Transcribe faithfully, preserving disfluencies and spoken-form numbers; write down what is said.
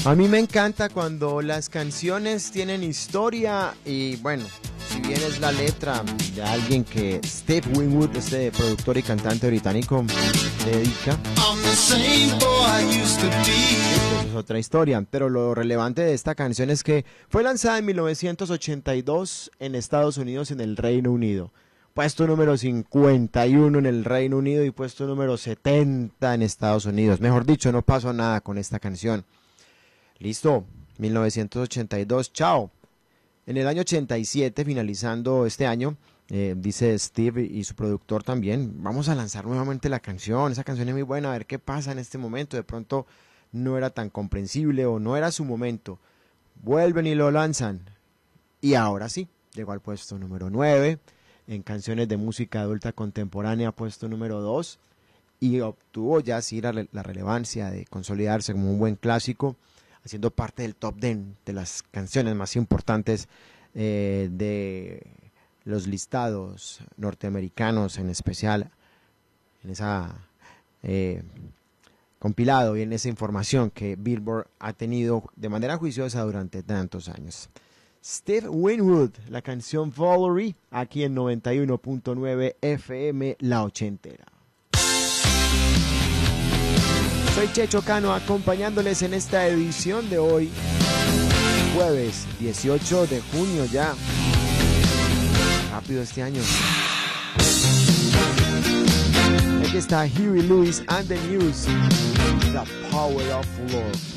A mí me encanta cuando las canciones tienen historia y bueno, si bien es la letra de alguien que Steve Winwood, este productor y cantante británico, le dedica, eso es otra historia, pero lo relevante de esta canción es que fue lanzada en mil novecientos ochenta y dos en Estados Unidos, en el Reino Unido. Puesto número cincuenta y uno en el Reino Unido y puesto número setenta en Estados Unidos. Mejor dicho, no pasó nada con esta canción. Listo, mil novecientos ochenta y dos, chao. En el año ochenta y siete, finalizando este año, eh, dice Steve y su productor también, vamos a lanzar nuevamente la canción, esa canción es muy buena, a ver qué pasa en este momento, de pronto no era tan comprensible o no era su momento. Vuelven y lo lanzan, y ahora sí, llegó al puesto número nueve, en canciones de música adulta contemporánea, puesto número dos, y obtuvo ya sí la, la relevancia de consolidarse como un buen clásico, haciendo parte del top diez de las canciones más importantes eh, de los listados norteamericanos, en especial en esa eh, compilado y en esa información que Billboard ha tenido de manera juiciosa durante tantos años. Steve Winwood, la canción Valerie, aquí en noventa y uno punto nueve F M, La Ochentera. Soy Checho Cano acompañándoles en esta edición de hoy, jueves dieciocho de junio ya. Rápido este año. Aquí está Huey Lewis and the News, The Power of Love.